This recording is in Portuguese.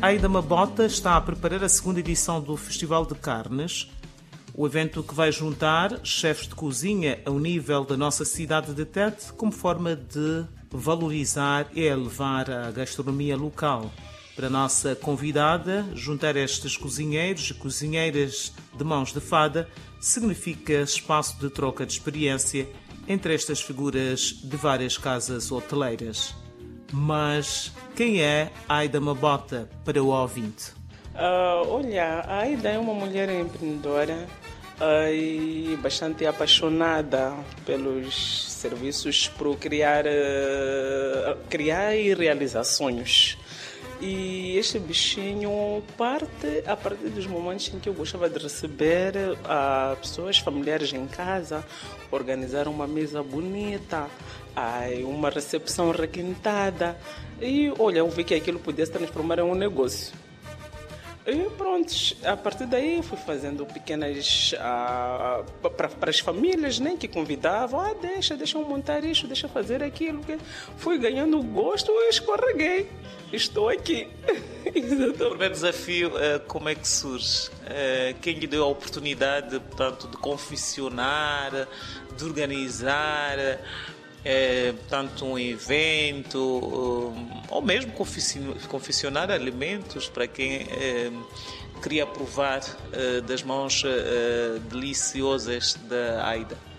Aida Mabota está a preparar a segunda edição do Festival de Carnes, o evento que vai juntar chefes de cozinha ao nível da nossa cidade de Tete como forma de valorizar e elevar a gastronomia local. Para a nossa convidada, juntar estes cozinheiros e cozinheiras de mãos de fada significa espaço de troca de experiência entre estas figuras de várias casas hoteleiras. Mas quem é Aida Mabota para o ouvinte? Olha, a Aida é uma mulher empreendedora e bastante apaixonada pelos serviços, por criar e realizar sonhos. E este bichinho parte a partir dos momentos em que eu gostava de receber pessoas familiares em casa, organizar uma mesa bonita, uma recepção requintada. E olha, eu vi que aquilo podia se transformar em um negócio. E pronto, a partir daí fui fazendo pequenas para as famílias, né, que convidavam, deixa eu montar isto, deixa eu fazer aquilo. Fui ganhando gosto e escorreguei. Estou aqui. O primeiro desafio, como é que surge? Quem lhe deu a oportunidade, portanto, de confeccionar, de organizar, portanto, um evento, ou mesmo confeccionar alimentos para quem queria provar das mãos deliciosas da Aida?